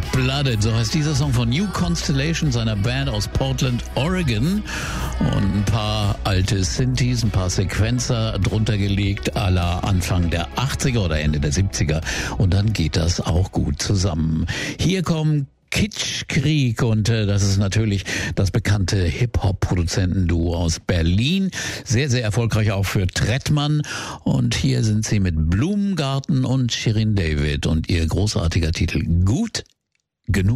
Blooded, so heißt dieser Song von New Constellation, seiner Band aus Portland, Oregon. Und ein paar alte Synthes, ein paar Sequenzer drunter gelegt, à la Anfang der 80er oder Ende der 70er. Und dann geht das auch gut zusammen. Hier kommen Kitschkrieg und das ist natürlich das bekannte Hip-Hop-Produzentenduo aus Berlin. Sehr, sehr erfolgreich auch für Trettmann. Und hier sind sie mit Blumengarten und Shirin David und ihr großartiger Titel Gut genug.